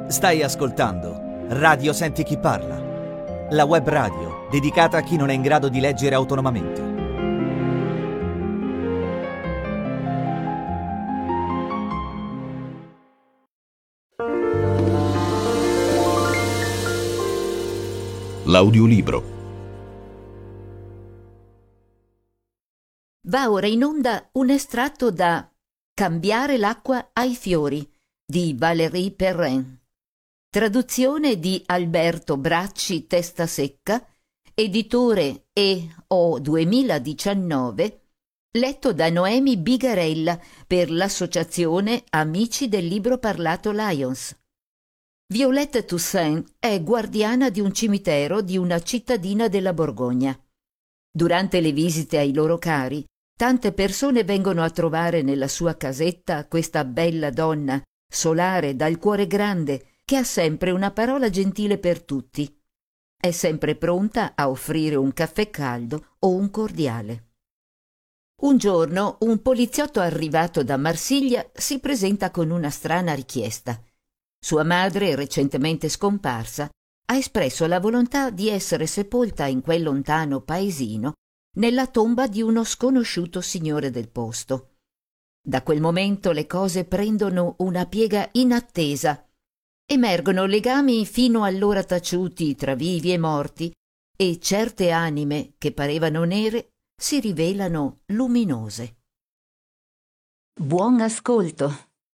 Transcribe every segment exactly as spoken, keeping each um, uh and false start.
Stai ascoltando Radio Senti Chi Parla, la web radio dedicata a chi non è in grado di leggere autonomamente. L'audiolibro. Va ora in onda un estratto da Cambiare l'acqua ai fiori di Valérie Perrin. Traduzione di Alberto Bracci Testasecca, editore E O duemiladiciannove, letto da Noemi Bigarella per l'associazione Amici del Libro Parlato Lions. Violette Toussaint è guardiana di un cimitero di una cittadina della Borgogna. Durante le visite ai loro cari, tante persone vengono a trovare nella sua casetta questa bella donna, solare, dal cuore grande, che ha sempre una parola gentile per tutti. È sempre pronta a offrire un caffè caldo o un cordiale. Un giorno un poliziotto arrivato da Marsiglia si presenta con una strana richiesta. Sua madre, recentemente scomparsa, ha espresso la volontà di essere sepolta in quel lontano paesino nella tomba di uno sconosciuto signore del posto. Da quel momento le cose prendono una piega inattesa. Emergono legami fino allora taciuti tra vivi e morti, e certe anime che parevano nere si rivelano luminose. Buon ascolto.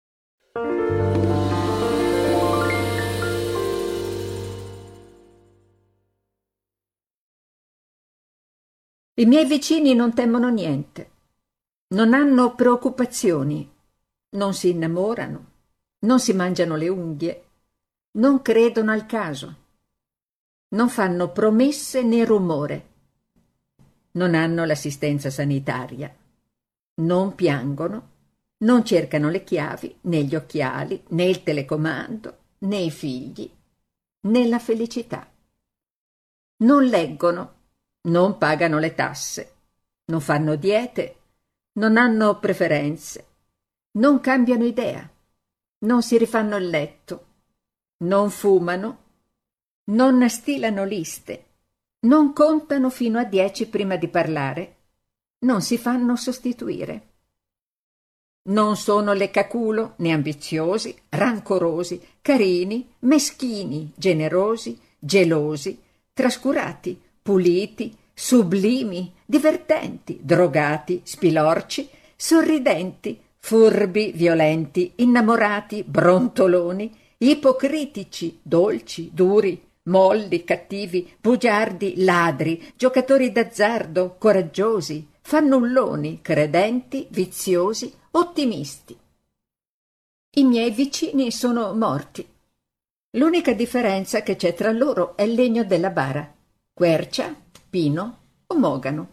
I miei vicini non temono niente, non hanno preoccupazioni, non si innamorano, non si mangiano le unghie, non credono al caso, non fanno promesse né rumore, non hanno l'assistenza sanitaria, non piangono, non cercano le chiavi, né gli occhiali, né il telecomando, né i figli, né la felicità. Non leggono, non pagano le tasse, non fanno diete, non hanno preferenze, non cambiano idea, non si rifanno il letto, non fumano, non stilano liste, non contano fino a dieci prima di parlare, non si fanno sostituire. Non sono leccaculo né ambiziosi, rancorosi, carini, meschini, generosi, gelosi, trascurati, puliti, sublimi, divertenti, drogati, spilorci, sorridenti, furbi, violenti, innamorati, brontoloni, ipocritici, dolci, duri, molli, cattivi, bugiardi, ladri, giocatori d'azzardo, coraggiosi, fannulloni, credenti, viziosi, ottimisti. I miei vicini sono morti. L'unica differenza che c'è tra loro è il legno della bara, quercia, pino o mogano.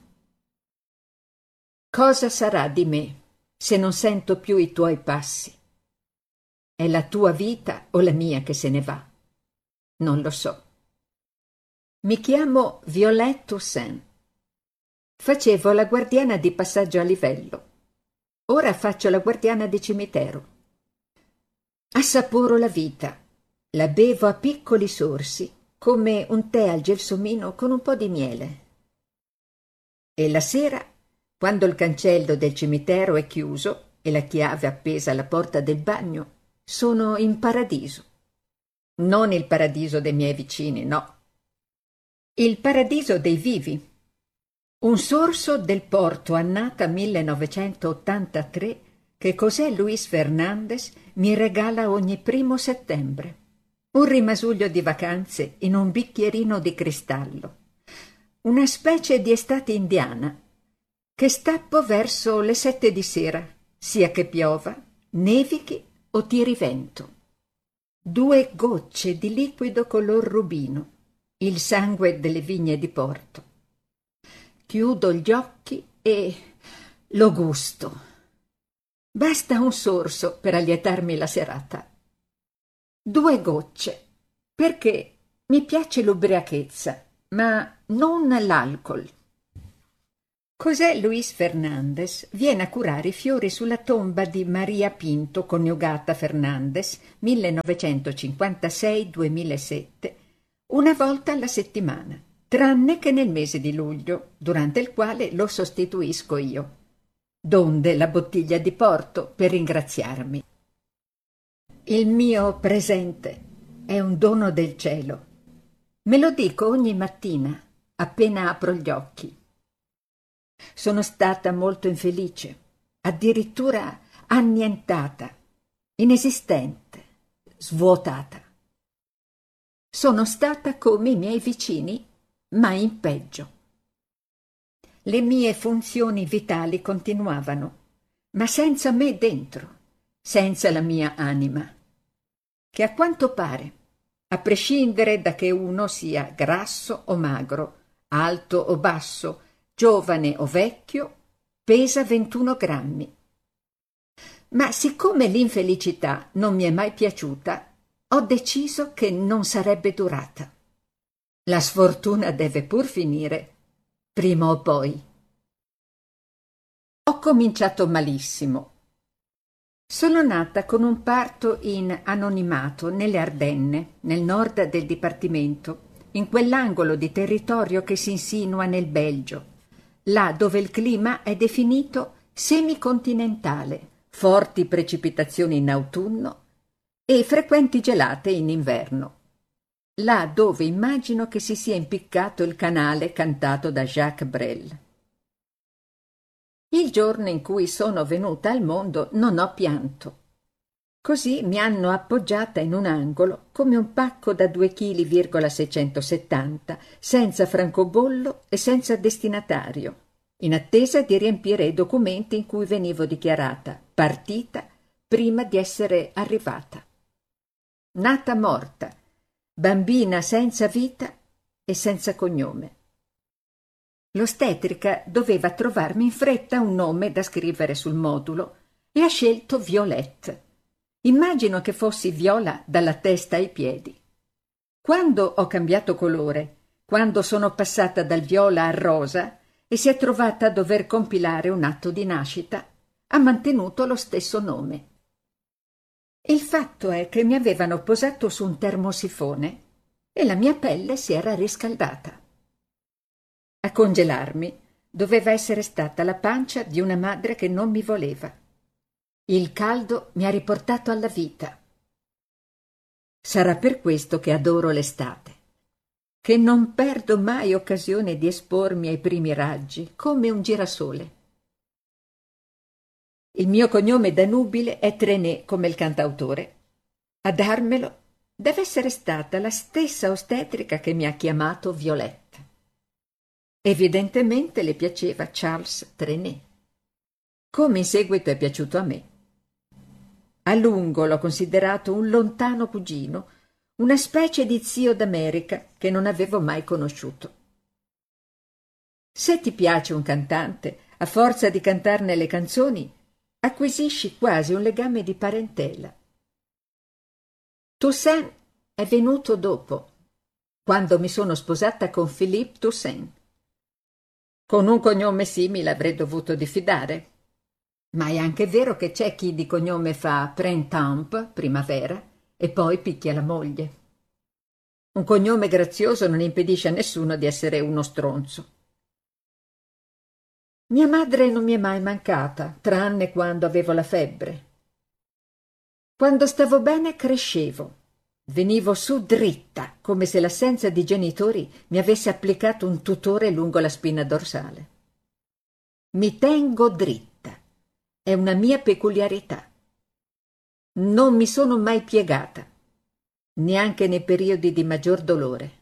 Cosa sarà di me se non sento più i tuoi passi? È la tua vita o la mia che se ne va? Non lo so. Mi chiamo Violette Toussaint. Facevo la guardiana di passaggio a livello. Ora faccio la guardiana di cimitero. Assaporo la vita, la bevo a piccoli sorsi, come un tè al gelsomino con un po' di miele. E la sera, quando il cancello del cimitero è chiuso e la chiave appesa alla porta del bagno, sono in paradiso. Non il paradiso dei miei vicini, no. Il paradiso dei vivi. Un sorso del Porto annata millenovecentottantatré che José Luis Fernández mi regala ogni primo settembre. Un rimasuglio di vacanze in un bicchierino di cristallo. Una specie di estate indiana che stappo verso le sette di sera, sia che piova, nevichi o tiri vento. Due gocce di liquido color rubino, il sangue delle vigne di Porto. Chiudo gli occhi e lo gusto. Basta un sorso per allietarmi la serata. Due gocce, perché mi piace l'ubriachezza, ma non l'alcol. José Luis Fernández viene a curare i fiori sulla tomba di Maria Pinto, coniugata Fernández, millenovecentocinquantasei duemilasette, una volta alla settimana, tranne che nel mese di luglio, durante il quale lo sostituisco io. Donde la bottiglia di porto per ringraziarmi. Il mio presente è un dono del cielo. Me lo dico ogni mattina, appena apro gli occhi. Sono stata molto infelice, addirittura annientata, inesistente, svuotata. Sono stata come i miei vicini, ma in peggio. Le mie funzioni vitali continuavano, ma senza me dentro, senza la mia anima, che a quanto pare, a prescindere da che uno sia grasso o magro, alto o basso, giovane o vecchio, pesa ventuno grammi. Ma siccome l'infelicità non mi è mai piaciuta, ho deciso che non sarebbe durata. La sfortuna deve pur finire, prima o poi. Ho cominciato malissimo. Sono nata con un parto in anonimato nelle Ardenne, nel nord del dipartimento, in quell'angolo di territorio che si insinua nel Belgio, là dove il clima è definito semicontinentale, forti precipitazioni in autunno e frequenti gelate in inverno, là dove immagino che si sia impiccato il canale cantato da Jacques Brel. Il giorno in cui sono venuta al mondo non ho pianto. Così mi hanno appoggiata in un angolo come un pacco da due chili virgola seicentosettanta, senza francobollo e senza destinatario, in attesa di riempire i documenti in cui venivo dichiarata partita prima di essere arrivata. Nata morta, bambina senza vita e senza cognome. L'ostetrica doveva trovarmi in fretta un nome da scrivere sul modulo e ha scelto Violette. Immagino che fossi viola dalla testa ai piedi. Quando ho cambiato colore, quando sono passata dal viola al rosa e si è trovata a dover compilare un atto di nascita, ha mantenuto lo stesso nome. Il fatto è che mi avevano posato su un termosifone e la mia pelle si era riscaldata. A congelarmi doveva essere stata la pancia di una madre che non mi voleva. Il caldo mi ha riportato alla vita. Sarà per questo che adoro l'estate, che non perdo mai occasione di espormi ai primi raggi, come un girasole. Il mio cognome da nubile è Trenet, come il cantautore. A darmelo deve essere stata la stessa ostetrica che mi ha chiamato Violette. Evidentemente le piaceva Charles Trenet, come in seguito è piaciuto a me. A lungo l'ho considerato un lontano cugino, una specie di zio d'America che non avevo mai conosciuto. Se ti piace un cantante, a forza di cantarne le canzoni, acquisisci quasi un legame di parentela. Toussaint è venuto dopo, quando mi sono sposata con Philippe Toussaint. Con un cognome simile avrei dovuto diffidare. Ma è anche vero che c'è chi di cognome fa printemps, primavera, e poi picchia la moglie. Un cognome grazioso non impedisce a nessuno di essere uno stronzo. Mia madre non mi è mai mancata, tranne quando avevo la febbre. Quando stavo bene crescevo. Venivo su dritta, come se l'assenza di genitori mi avesse applicato un tutore lungo la spina dorsale. Mi tengo dritta. È una mia peculiarità. Non mi sono mai piegata, neanche nei periodi di maggior dolore.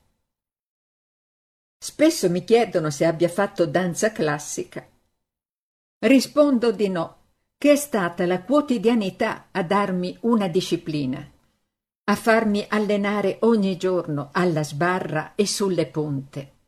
Spesso mi chiedono se abbia fatto danza classica. Rispondo di no, che è stata la quotidianità a darmi una disciplina, a farmi allenare ogni giorno alla sbarra e sulle punte.